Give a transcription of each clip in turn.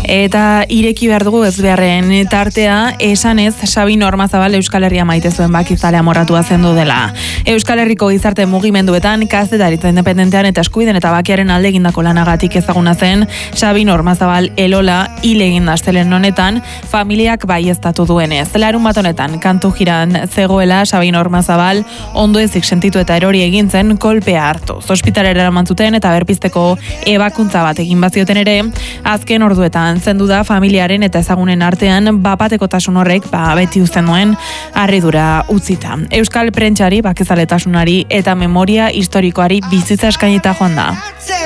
Eta ireki behar dugu ez beharren tartea, esanez Sabin Ormazabal Euskal Herria maite zuen bakizale amoratua zendu dela. Euskal Herriko gizarte mugimenduetan, kazetaritza independentean eta eskubiden eta bakiaren alde egindako lanagatik ezaguna zen, Sabin Ormazabal Elola hil egin astelen honetan, familiak baieztatu duenez. Larunbat honetan, kantu jiran zegoela Sabin Ormazabal ondo ezik sentitu eta erori egin zen kolpea hartu. Ospitalera eraman zuten eta berpizteko ebakuntza bat egin bazioten ere, azken orduetan zendu da familiaren eta ezagunen artean bapatekotasun horrek beti uzten duen harridura utzita. Euskal prentsari, bakezaletasunari eta memoria historikoari bizitza eskainita joan da.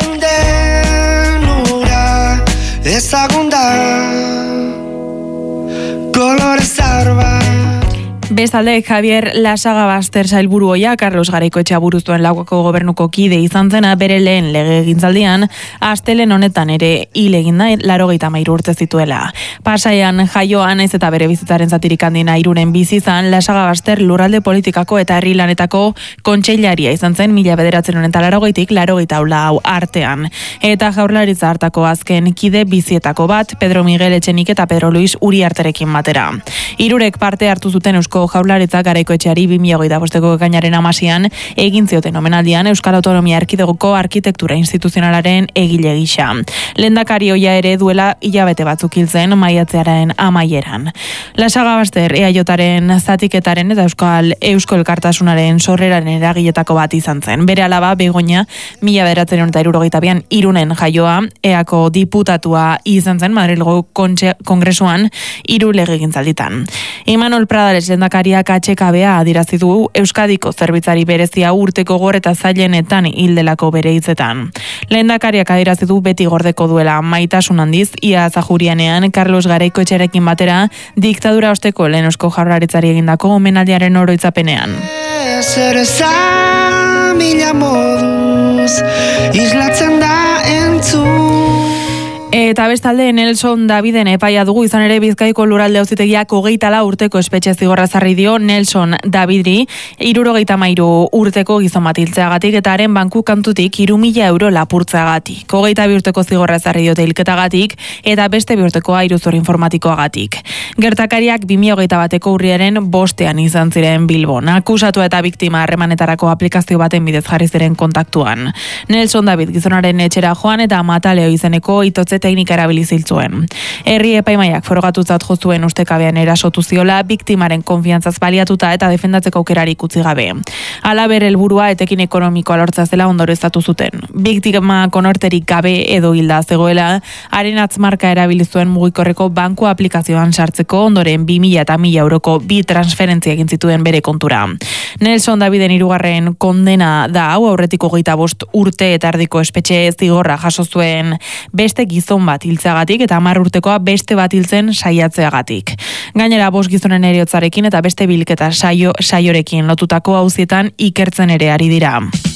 Bestalde, Javier Lasagabaster sailburu ohia Carlos Garaikoetxea buruzuen Lauko gobernuko kide izan zena bere lehen legegintzaldian astelen honetan ere hil egin da 93 urte zituela. Pasaian jaioan naiz eta bere bizitzaren zatirik handina Irunen bizi izan, Lasagabaster lurralde politikako eta herri lanetako kontseilaria izan zen 1980tik 94 artean. Eta Jaurlaritza hartako azken kide bizietako bat, Pedro Miguel Etxenik eta Pedro Luis Uriarterekin batera. Hirurek parte hartu zuten Eusko Jaurlaritza Garaikoetxeari 2025ko ekainaren 16an egin zioten omenaldian Euskal Autonomia Erkidegoko arkitektura instituzionalaren egile gisa. Lehendakari ohia ere duela hilabete batzuk hil zen maiatzearen amaieran. Lasagabaster EAJaren zatiketaren eta Eusko Elkartasunaren sorreraren eragiletako bat izan zen. Bere alaba Begoña 1972an Irunen jaioa, EAko diputatua izan zen Madrilgo Kongresuan 3 legegintzalditan. Imanol Pradales lehendakariak atxekabea adirazi du Euskadiko zerbitzari berezia urteko gor eta zailenetan hildelako bere hitzetan. Lehendakariak adirazi du beti gordeko duela maitasun handiz, ia Zajurianean Carlos Garaikoetxearekin batera diktadura osteko lehen Eusko Jaurlaritzari egindako omenaldiaren oroitzapenean. Islatzen da Eta bestalde Nelson Daviden epaia dugu, izan ere Bizkaiko lurralde auzitegiak 24 urteko espetxe zigorra ezarri dio Nelson Davidri 73 urteko gizon bat hiltzeagatik eta haren banku kantutik 3.000 euro lapurtzeagatik. 22 urteko zigorra ezarri diote hilketagatik eta beste 2 urtekoa iruzur informatikoagatik. Gertakariak 2021ko urriaren 5ean izan ziren Bilbon. Akusatu eta biktima harremanetarako aplikazio baten bidez jarri ziren kontaktuan. Nelson David gizonaren etxera joan eta Mataleo izeneko itotze teknika erabili ziltzuen. Herri epaimaiak frogatutzat jo zuen ustekabean erasotu ziola biktimaren konfiantzaz baliatuta eta defendatzeko aukerarik utzi gabe. Halaber helburua etekin ekonomikoa lortzea zela ondorioztatu zuten. Biktima konorterik gabe edo hilda zegoela, haren atzmarka erabili zuen mugikorreko banku aplikazioan sartzeko ondoren 2.000 eta 1.000 euroko bi transferentzia egin zituen bere kontura. Nelson Daviden 3. kondena da hau, aurretiko 25 urte eta erdiko espetxe zigorra jaso zuen beste gizon bat hiltzeagatik eta 10 urtekoa beste bat hiltzen saiatzeagatik. Gainera 5 gizonen heriotzarekin eta beste bilketa saiorekin lotutako auzietan ikertzen ere ari dira.